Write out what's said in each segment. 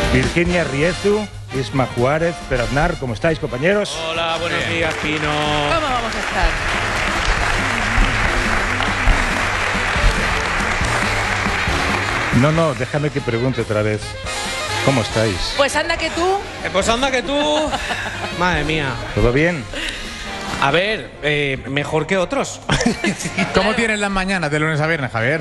Virginia Riezu, Isma Juárez, Pere Aznar, ¿cómo estáis, compañeros? Hola, buenos días, Pino. ¿Cómo vamos a estar? No, déjame que pregunte otra vez. ¿Cómo estáis? Pues anda que tú. Pues anda que tú. Madre mía. ¿Todo bien? A ver, mejor que otros. ¿Cómo tienes las mañanas de lunes a viernes, Javier?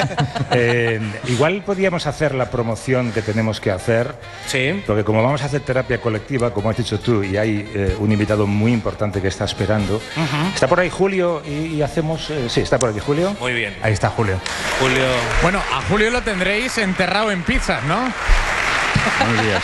Igual podríamos hacer la promoción que tenemos que hacer. Sí. Porque como vamos a hacer terapia colectiva, como has dicho tú, y hay un invitado muy importante que está esperando. Está por ahí Julio y hacemos... sí, está por aquí Julio. Muy bien. Ahí está Julio. Julio. Bueno, a Julio lo tendréis enterrado en pizzas, ¿no? Buenos días.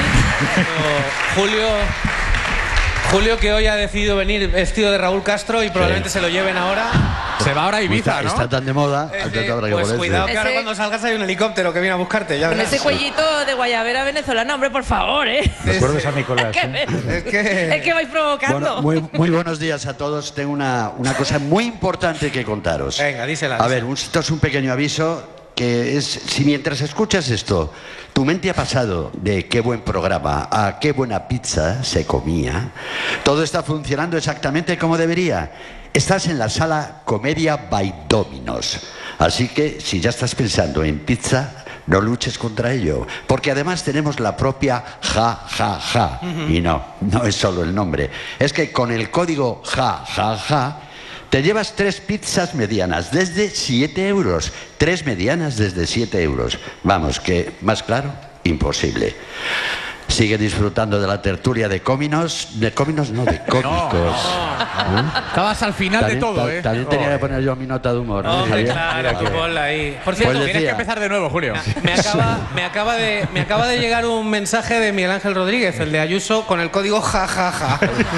Julio que hoy ha decidido venir vestido de Raúl Castro y probablemente se lo lleven ahora. Se va ahora a Ibiza, ¿no? Está tan de moda. Pues cuidado que ahora cuando salgas hay un helicóptero que viene a buscarte. Ya Con verás. ese cuellito de guayabera venezolana, hombre, por favor, ¿eh? ¿Recuerdas a Nicolás? Es que vais provocando. Bueno, muy buenos días a todos. Tengo una cosa muy importante que contaros. Venga, dísela. A ver, esto es un pequeño aviso que es, si mientras escuchas esto, tu mente ha pasado de qué buen programa a qué buena pizza se comía, todo está funcionando exactamente como debería. Estás en la sala Comedia by Dominos. Así que si ya estás pensando en pizza, no luches contra ello, porque además tenemos la propia Ja Ja Ja. Y no es solo el nombre. Es que con el código Ja Ja Ja te llevas 3 pizzas medianas desde 7 euros. 3 medianas desde 7 euros. Vamos, que más claro, imposible. Sigue disfrutando de la tertulia de Cómicos. De Cómicos, no, de Cómicos. Estabas al final de todo, ¿eh? También tenía que poner yo mi nota de humor, ¿no, Hombre, Javier? claro, tú ponla ahí. Por cierto, Pues Tienes que empezar de nuevo, Julio. me acaba de llegar un mensaje de Miguel Ángel Rodríguez, el de Ayuso, con el código Ja Ja Ja.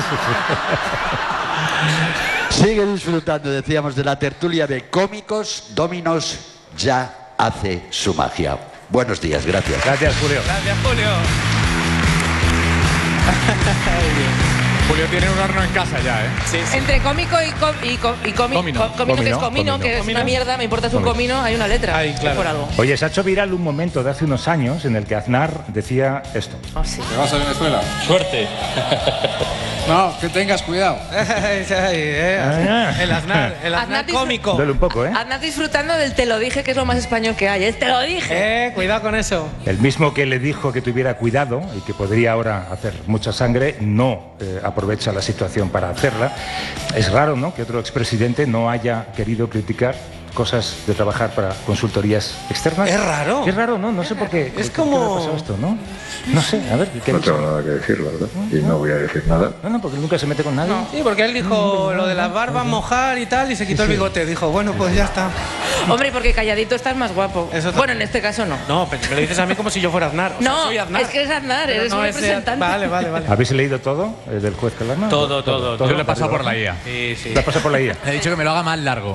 Sigue disfrutando, decíamos, de la tertulia de Cómicos. Dominos ya hace su magia. Buenos días, gracias. Gracias, Julio. Gracias, Julio. Julio tiene un horno en casa ya, ¿eh? Sí, sí. Entre cómico y Comino. comino, que es comino, que es una mierda, me importa, es un comino, hay una letra. Ahí, claro. Es por algo. Oye, se ha hecho viral un momento de hace unos años en el que Aznar decía esto. Oh, sí. ¿Te vas a Venezuela? Suerte. No, que tengas cuidado. El Aznar Aznar cómico. Duele un poco, ¿eh? Aznar disfrutando del te lo dije, que es lo más español que hay. Te lo dije. Cuidado con eso. El mismo que le dijo que tuviera cuidado y que podría ahora hacer mucha sangre, no aprovecha la situación para hacerla. Es raro, ¿no?, que otro expresidente no haya querido criticar cosas de trabajar para consultorías externas. Es raro. Es raro, ¿no? No sé por qué. Es ¿Por qué como- le ha pasado esto, no? No sé, a ver, ¿qué No dice? tengo nada que decir, la verdad. Y no voy a decir nada. No, porque nunca se mete con nadie. Sí, porque él dijo lo de las barbas, mojar y tal, y se quitó el bigote. Dijo, bueno, pues ya está. Hombre, porque calladito estás más guapo. Eso también. Bueno, en este caso no. No, pero me lo dices a mí como si yo fuera Aznar. O sea, No, soy Aznar. es que eres Aznar, Pero eres no un ese- representante. Vale. ¿Habéis leído todo del juez Calama? Todo. Yo le he pasado por la IA. Sí, sí. ¿Te has pasado por la IA? Le he dicho que me lo haga más largo.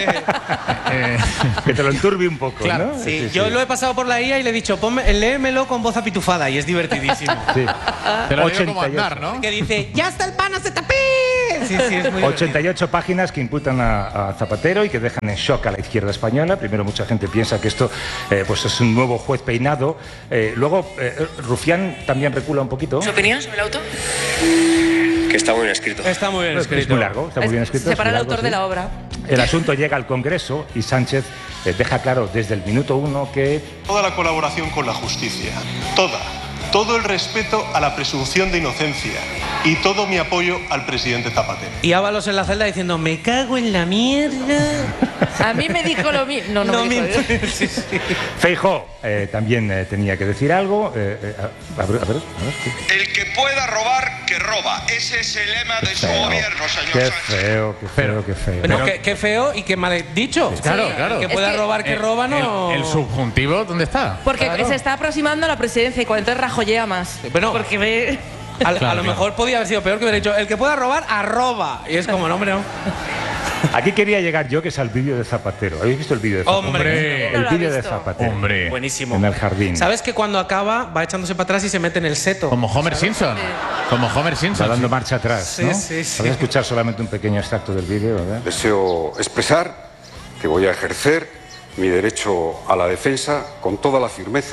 Que te lo enturbie un poco, Claro, ¿no? Sí, yo lo he pasado por la IA y le he dicho, léemelo con voz apitufada y es divertidísimo. Sí. Te lo digo 88. como Aznar, ¿no? Que dice, ¡ya está el pan, se tapé! Sí, es muy divertido. 88 páginas que imputan a Zapatero y que dejan en shock a la izquierda española. Primero, mucha gente piensa que esto pues es un nuevo juez peinado. Luego, Rufián también recula un poquito. ¿Su opinión sobre el auto? Que está muy bien escrito. Está muy bien Es escrito. muy largo, está muy bien escrito. Separa es al muy autor largo, de sí. la obra. El asunto llega al Congreso y Sánchez deja claro desde el minuto 1 que Toda la colaboración con la justicia, todo el respeto a la presunción de inocencia y todo mi apoyo al presidente Zapatero. Y Ábalos en la celda diciendo, me cago en la mierda. A mí me dijo lo mismo. No me dijo. Sí, sí. Feijóo también tenía que decir algo. A ver, ¿qué? El que pueda robar, que roba. Ese es el lema de su gobierno, señor Qué Sánchez. feo, qué feo, qué feo. Bueno, qué feo y qué mal dicho. Claro, claro. Que pueda Es que- robar, que roba, no. El subjuntivo, ¿dónde está? Porque Claro. se está aproximando a la presidencia y cuando entonces rajollea más. Bueno, Porque ve... a lo mejor podía haber sido peor que hubiera dicho, el que pueda robar, arroba. Y es como, no, hombre, no. Aquí quería llegar yo, que es al vídeo de Zapatero. ¿Habéis visto el vídeo de Zapatero? Hombre. No El lo ha vídeo de visto. Zapatero. Hombre. Buenísimo. En el jardín. ¿Sabes que cuando acaba va echándose para atrás y se mete en el seto? Como Homer Simpson. Como Homer Está Simpson. dando marcha atrás, Sí, ¿no? sí, sí. Voy a escuchar solamente un pequeño extracto del vídeo, ¿verdad? Deseo expresar que voy a ejercer mi derecho a la defensa con toda la firmeza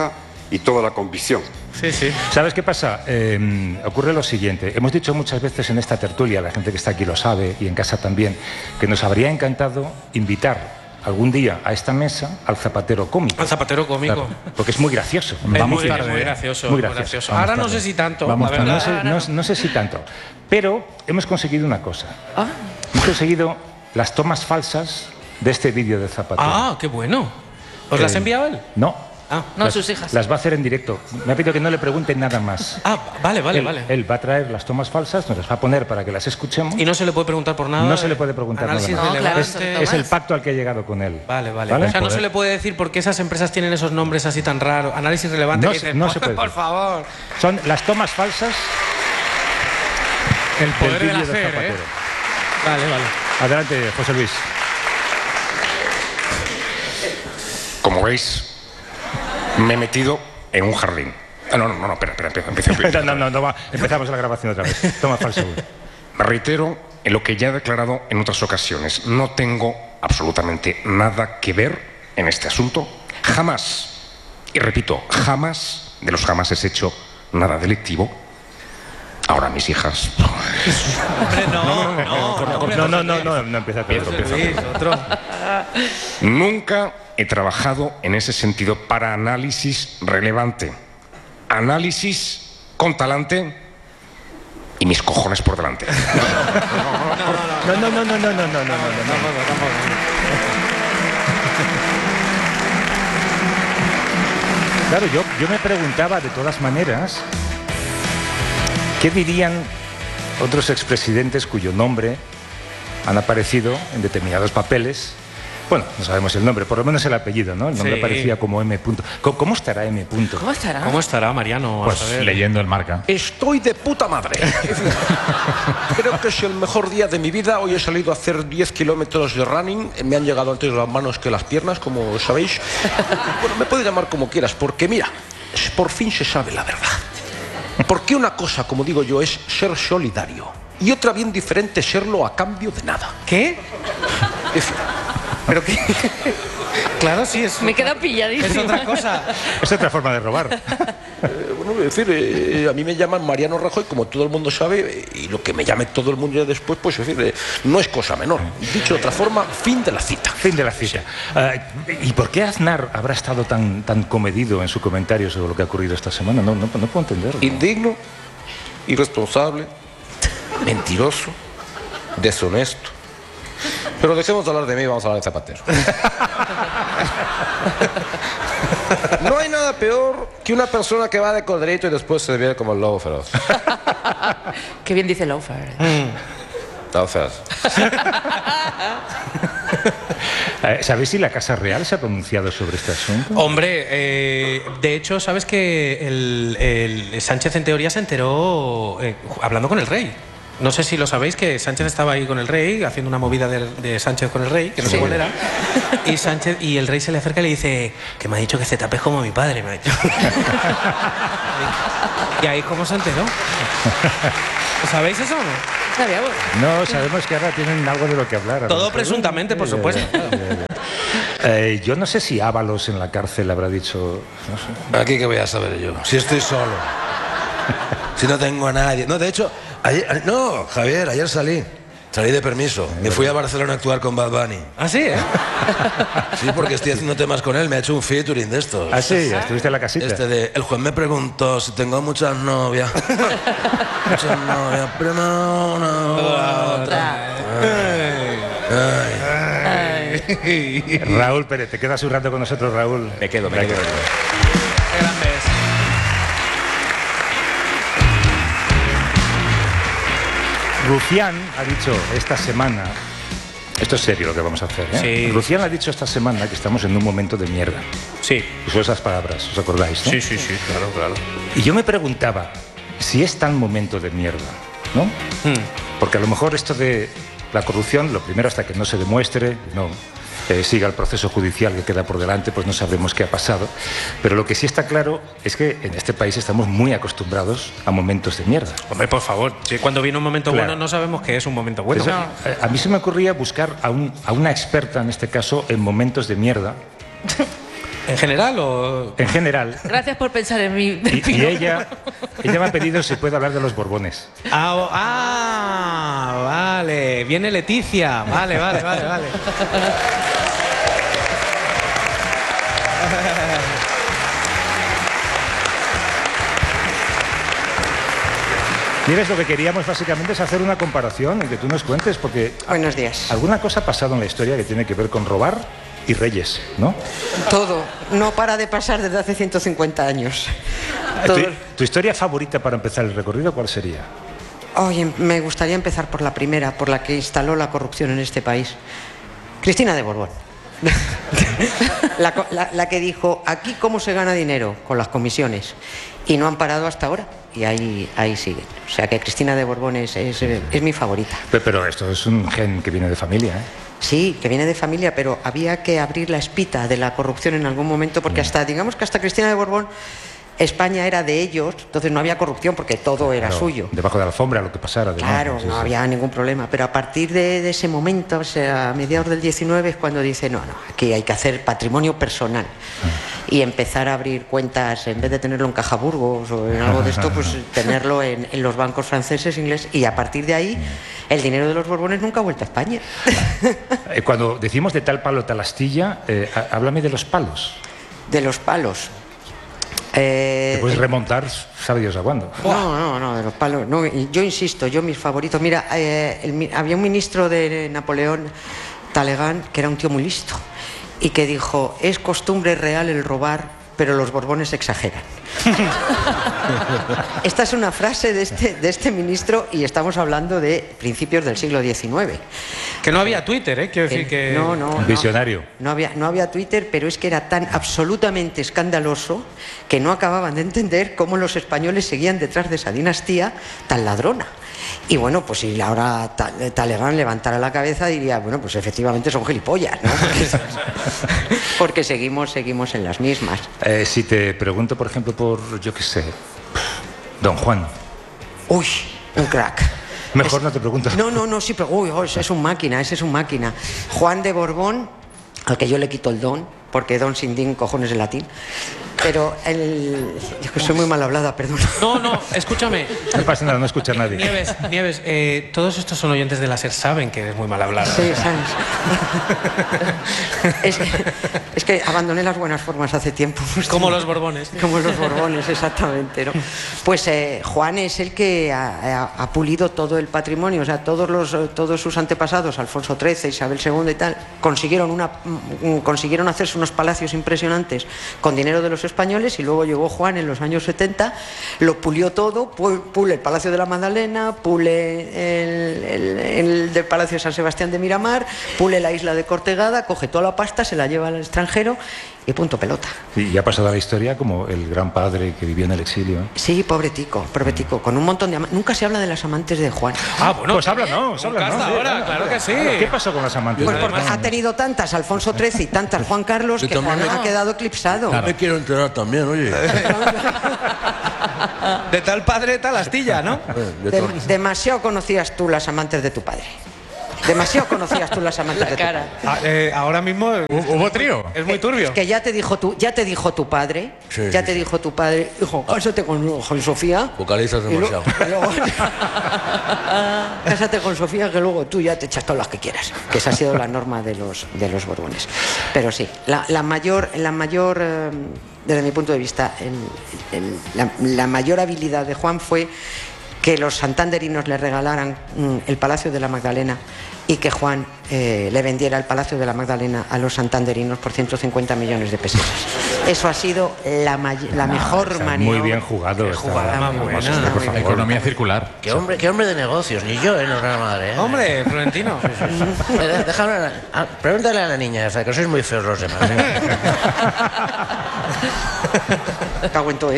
y toda la convicción. Sí, sí. ¿Sabes qué pasa? Ocurre lo siguiente. Hemos dicho muchas veces en esta tertulia, la gente que está aquí lo sabe y en casa también, que nos habría encantado invitar algún día a esta mesa al zapatero cómico. Al zapatero cómico. Claro, porque es muy gracioso. Es muy gracioso. Muy gracioso. Ahora no sé si tanto. No sé si tanto. Pero hemos conseguido una cosa. Hemos conseguido las tomas falsas de este vídeo de Zapatero. Ah, qué bueno. ¿Os las ha enviado él? No. No, sus hijas. Las va a hacer en directo. Me ha pedido que no le pregunten nada más. Vale. Él va a traer las tomas falsas, nos las va a poner para que las escuchemos. ¿Y no se le puede preguntar por nada? No se le puede preguntar nada más. Claro, es el pacto al que he llegado con él. Vale. O sea, no se le puede decir por qué esas empresas tienen esos nombres así tan raros. Análisis relevante. No se puede. Por favor. Son las tomas falsas. El poder del del vídeo de hacer, Zapatero. Vale. Adelante, José Luis. Como veis, me he metido en un jardín. No, espera, empieza. No, empezamos la grabación otra vez. Toma falsa. Me reitero en lo que ya he declarado en otras ocasiones. No tengo absolutamente nada que ver en este asunto. Jamás, y repito, jamás, de los jamás he hecho nada delictivo. Ahora mis hijas... Hombre, no empieza otro. Nunca he trabajado en ese sentido para análisis relevante. Análisis con talante y mis cojones por delante. No. Claro, yo me preguntaba de todas maneras qué dirían otros expresidentes cuyo nombre han aparecido en determinados papeles. Bueno, no sabemos el nombre, por lo menos el apellido, ¿no? El nombre parecía como M. ¿Cómo estará M? ¿Cómo estará? Mariano? Pues leyendo el Marca. Estoy de puta madre. Creo que es el mejor día de mi vida. Hoy he salido a hacer 10 kilómetros de running. Me han llegado antes las manos que las piernas, como sabéis. Bueno, me puedes llamar como quieras, porque mira, por fin se sabe la verdad. Porque una cosa, como digo yo, es ser solidario. Y otra bien diferente, serlo a cambio de nada. ¿Qué? ¿Pero qué? Claro, sí, es... Me queda pilladísimo. Es otra cosa. Es otra forma de robar. Bueno, es decir, a mí me llaman Mariano Rajoy, como todo el mundo sabe, y lo que me llame todo el mundo ya después, pues es decir, no es cosa menor. Dicho de otra forma, fin de la cita. Fin de la cita. ¿Y por qué Aznar habrá estado tan comedido en su comentario sobre lo que ha ocurrido esta semana? No puedo entenderlo. Indigno, irresponsable, mentiroso, deshonesto. Pero dejemos de hablar de mí y vamos a hablar de Zapatero. No hay nada peor que una persona que va de corderito y después se ve como el lobo feroz. Qué bien dice Loafer. Lobo feroz. ¿Sabéis si la Casa Real se ha pronunciado sobre este asunto? Hombre, de hecho, ¿sabes que el Sánchez en teoría se enteró hablando con el rey? No sé si lo sabéis, que Sánchez estaba ahí con el rey, haciendo una movida de Sánchez con el rey, que no sé cuál era. Y el rey se le acerca y le dice, que me ha dicho que se tapes como mi padre, me ha dicho. Y ahí cómo se enteró. ¿Sabéis eso o no? No, sabemos que ahora tienen algo de lo que hablar. Todo presuntamente, por supuesto. Yo no sé si Ábalos en la cárcel habrá dicho... No sé. Aquí que voy a saber yo, si estoy solo, si no tengo a nadie. No, de hecho, Javier, ayer salí de permiso. Me fui a Barcelona a actuar con Bad Bunny. ¿Ah, sí, Sí, porque estoy haciendo temas con él. Me ha hecho un featuring de estos. ¿Ah, sí? ¿Estuviste en la casita? El juez me preguntó si tengo muchas novias. Muchas novias, pero no una otra. Raúl Pérez, ¿te quedas un rato con nosotros, Raúl? Me quedo. Qué grandes. Rufián ha dicho esta semana, esto es serio lo que vamos a hacer, ¿eh? Sí. Rufián ha dicho esta semana que estamos en un momento de mierda. Sí. Usó esas palabras, ¿os acordáis, no? Sí, claro. Y yo me preguntaba si es tan momento de mierda, ¿no? Porque a lo mejor esto de la corrupción, lo primero hasta que no se demuestre, siga el proceso judicial que queda por delante, pues no sabemos qué ha pasado. Pero lo que sí está claro es que en este país estamos muy acostumbrados a momentos de mierda. Hombre, por favor, cuando viene un momento bueno no sabemos qué es un momento bueno. A mí se me ocurría buscar a una experta, en este caso, en momentos de mierda. ¿En general o...? En general. Gracias por pensar en mí. Y ella me ha pedido si puede hablar de los Borbones. Vale. Viene Leticia. Vale. Nieves, lo que queríamos básicamente es hacer una comparación y que tú nos cuentes, porque... Buenos días. Alguna cosa ha pasado en la historia que tiene que ver con robar y reyes, ¿no? Todo. No para de pasar desde hace 150 años. ¿Tu historia favorita para empezar el recorrido cuál sería? Oye, me gustaría empezar por la primera, por la que instaló la corrupción en este país. Cristina de Borbón. La que dijo, aquí cómo se gana dinero, con las comisiones. Y no han parado hasta ahora. Y ahí siguen. O sea que Cristina de Borbón es mi favorita. Pero esto es un gen que viene de familia, ¿eh? Sí, que viene de familia, pero había que abrir la espita de la corrupción en algún momento, porque digamos que hasta Cristina de Borbón España era de ellos, entonces no había corrupción porque todo era suyo. Debajo de la alfombra, lo que pasara. Claro, no había ningún problema. Pero a partir de ese momento, o sea, a mediados del 19, es cuando dice, no, aquí hay que hacer patrimonio personal. Y empezar a abrir cuentas, en vez de tenerlo en Caja Burgos o en algo de esto, pues tenerlo en los bancos franceses, ingleses. Y a partir de ahí, el dinero de los Borbones nunca ha vuelto a España. Cuando decimos de tal palo, tal astilla, háblame de los palos. De los palos. Te puedes remontar, sabe Dios a cuándo. No, de los palos. No, yo insisto, mis favoritos. Mira, había un ministro de Napoleón, Talleyrand, que era un tío muy listo y que dijo, es costumbre real el robar, pero los Borbones exageran. Esta es una frase de este ministro y estamos hablando de principios del siglo XIX. Que no había Twitter, ¿eh? Quiero decir que... Visionario. No había Twitter, pero es que era tan absolutamente escandaloso que no acababan de entender cómo los españoles seguían detrás de esa dinastía tan ladrona. Y bueno, pues si ahora Talleyrand levantara la cabeza diría, bueno, pues efectivamente son gilipollas, ¿no? Porque seguimos en las mismas. Si te pregunto, por ejemplo, por, yo qué sé, Don Juan. Uy, un crack. Mejor no te pregunto. No, sí, pero ese es un máquina. Juan de Borbón, al que yo le quito el don, porque don sin din, cojones en latín. Pero yo soy muy mal hablada, perdón. No, escúchame. No pasa nada, no escucha a nadie. Nieves, todos estos son oyentes de la SER, saben que eres muy mal hablada. Sí, sabes. Es que abandoné las buenas formas hace tiempo. Como los Borbones. Como los Borbones, exactamente, ¿no? Pues Juan es el que ha pulido todo el patrimonio, o sea, todos sus antepasados, Alfonso XIII, Isabel II y tal, consiguieron hacerse unos palacios impresionantes con dinero de los españoles, y luego llegó Juan en los años 70, lo pulió todo, pule el Palacio de la Magdalena, pule el del Palacio de San Sebastián de Miramar, pule la isla de Cortegada, coge toda la pasta, se la lleva al extranjero y punto pelota. Y ha pasado a la historia como el gran padre que vivió en el exilio, ¿eh? Sí, pobre tico, con un montón de amantes. Nunca se habla de las amantes de Juan. Bueno, pues habla, ¿no? Claro que sí. ¿Qué pasó con las amantes? Pues porque ha tenido tantas Alfonso XIII y tantas Juan Carlos que Juan ha quedado eclipsado. Me quiero enterar también, oye. De tal padre, tal astilla, ¿no? Demasiado conocías tú las amantes de tu padre. Demasiado conocías tú las amantes de tu padre. Ahora mismo hubo trío. Es muy turbio. Es que ya te dijo tu padre, te dijo tu padre, hijo, cásate con Sofía. Vocalizas demasiado. Cásate con Sofía, que luego tú ya te echas todas las que quieras. Que esa ha sido la norma de los Borbones. Pero sí, la mayor desde mi punto de vista, la mayor habilidad de Juan fue que los santanderinos le regalaran el Palacio de la Magdalena y que Juan le vendiera el Palacio de la Magdalena a los santanderinos por 150 millones de pesetas. Eso ha sido la mejor maniobra. Muy bien jugado. La economía circular. Qué hombre de negocios, ni yo, no era madre. Hombre, Florentino. Déjame, pregúntale a la niña esa, que sois muy feos los demás. Cago en todo,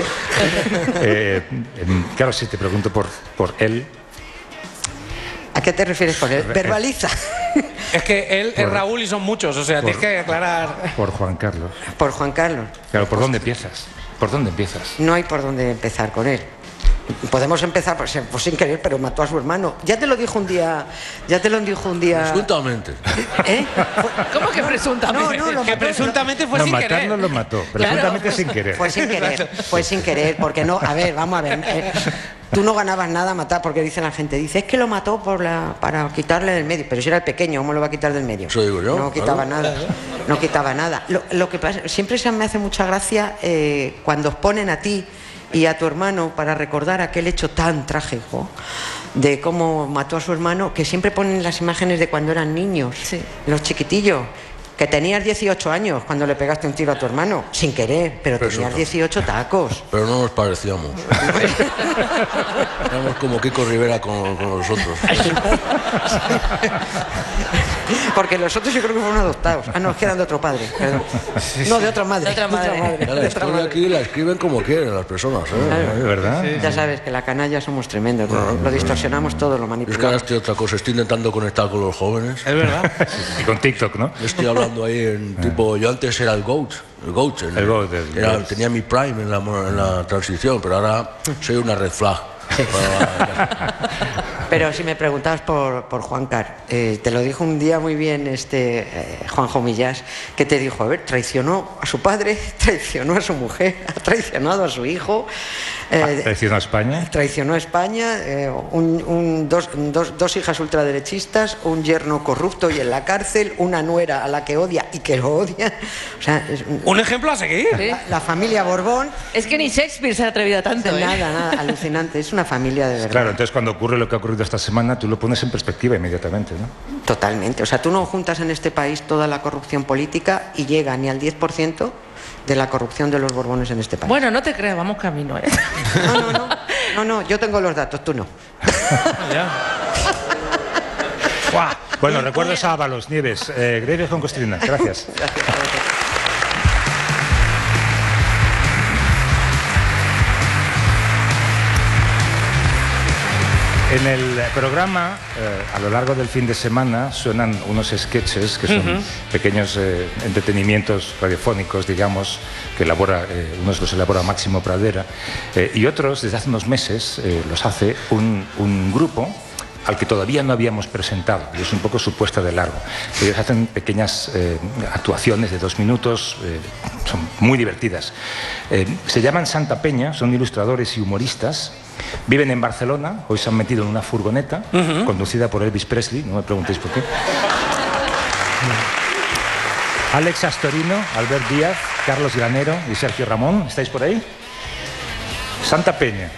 claro, si te pregunto por él. ¿A qué te refieres con él? Verbaliza. Es que él es Raúl y son muchos, o sea, tienes que aclarar. Por Juan Carlos. Por Juan Carlos. Claro, ¿por dónde empiezas? ¿Por dónde empiezas? No hay por dónde empezar con él. Podemos empezar pues sin querer, pero mató a su hermano. Ya te lo dijo un día. Presuntamente. ¿Eh? ¿Cómo que presuntamente? No, que presuntamente fue sin querer. No lo mató, presuntamente sin querer. Fue sin querer, porque no. A ver, vamos a ver. Tú no ganabas nada a matar, porque dice la gente, es que lo mató para quitarle del medio. Pero si era el pequeño, ¿cómo lo va a quitar del medio? Eso digo yo. No quitaba nada. No quitaba nada. Lo que pasa, siempre me hace mucha gracia cuando os ponen a ti y a tu hermano para recordar aquel hecho tan trágico de cómo mató a su hermano, que siempre ponen las imágenes de cuando eran niños, los chiquitillos, que tenías 18 años cuando le pegaste un tiro a tu hermano, sin querer, pero tenías 18 tacos. Pero no nos parecíamos. Éramos como Kiko Rivera con nosotros. Porque los otros yo creo que fueron adoptados. Ah, no, es que eran de otro padre, perdón. No, de otra madre. De otra madre. La historia aquí la escriben como quieren las personas, ¿eh? Claro. ¿De verdad? Sí. Ya sabes que la canalla somos tremendos. Lo distorsionamos todo, lo manipulamos. Es que ahora estoy otra cosa, estoy intentando conectar con los jóvenes. Es verdad. Y con TikTok, ¿no? Estoy hablando ahí en tipo, yo antes era el GOAT. Tenía mi prime en la transición, pero ahora soy una red flag. Pero si me preguntabas por Juan Car, te lo dijo un día muy bien Juanjo Millás, que te dijo, a ver, traicionó a su padre, traicionó a su mujer, ha traicionado a su hijo, ¿traicionó a España? Traicionó a España, dos hijas ultraderechistas, un yerno corrupto y en la cárcel, una nuera a la que odia y que lo odia. O sea, un ejemplo a seguir. La familia Borbón. Es que ni Shakespeare se ha atrevido a tanto. Nada, alucinante. Es una familia de verdad. Claro, entonces cuando ocurre lo que ha ocurrido esta semana, tú lo pones en perspectiva inmediatamente, ¿no? Totalmente. O sea, tú no juntas en este país toda la corrupción política y llega ni al 10% de la corrupción de los Borbones en este país. Bueno, no te creas, vamos camino, ¿eh? No, yo tengo los datos, tú no. Bueno, recuerdos a Ábalos, Nieves, Greves con Costrina. Gracias. Gracias. En el programa, a lo largo del fin de semana, suenan unos sketches que son pequeños entretenimientos radiofónicos, digamos, que unos los elabora Máximo Pradera, y otros, desde hace unos meses, los hace un grupo al que todavía no habíamos presentado, y es un poco su puesta de largo. Ellos hacen pequeñas actuaciones de 2 minutos, son muy divertidas. Se llaman Santa Peña, son ilustradores y humoristas, viven en Barcelona, hoy se han metido en una furgoneta, conducida por Elvis Presley, no me preguntéis por qué. Alex Astorino, Albert Díaz, Carlos Granero y Sergio Ramón, ¿estáis por ahí? Santa Peña.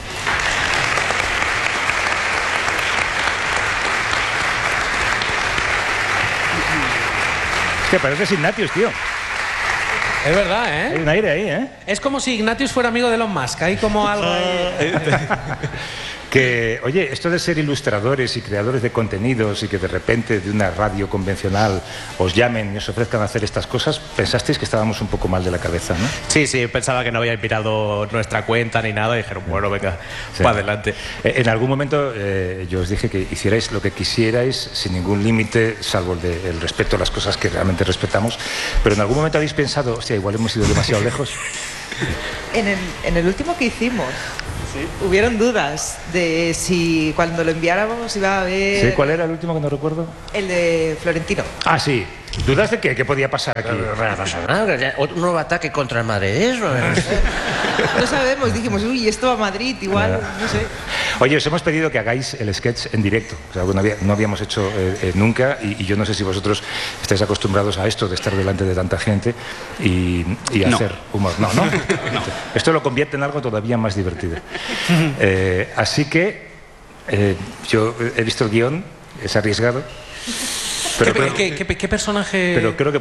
Que parece Ignatius, tío. Es verdad, ¿eh? Hay un aire ahí, ¿eh? Es como si Ignatius fuera amigo de Elon Musk. Hay como algo ahí. Que, oye, esto de ser ilustradores y creadores de contenidos y que de repente de una radio convencional os llamen y os ofrezcan hacer estas cosas, pensasteis que estábamos un poco mal de la cabeza, ¿no? Sí, pensaba que no había mirado nuestra cuenta ni nada y dijeron, bueno, venga, para adelante. En algún momento yo os dije que hicierais lo que quisierais sin ningún límite, salvo el respeto a las cosas que realmente respetamos, pero en algún momento habéis pensado, hostia, igual hemos ido demasiado lejos. En el último que hicimos, hubieron dudas de si cuando lo enviáramos iba a haber... ¿Sí? ¿Cuál era el último que no recuerdo? El de Florentino. Ah, sí. ¿Dudas de qué? ¿Qué podía pasar aquí? No pasa nada, un nuevo ataque contra el Madrid. No sabemos, dijimos, uy, esto a Madrid, igual, no sé. Oye, os hemos pedido que hagáis el sketch en directo, o sea, no habíamos hecho nunca, y yo no sé si vosotros estáis acostumbrados a esto de estar delante de tanta gente y hacer humor. No. Esto lo convierte en algo todavía más divertido. Así que yo he visto el guión, es arriesgado. Pero ¿Qué personaje? Pero creo que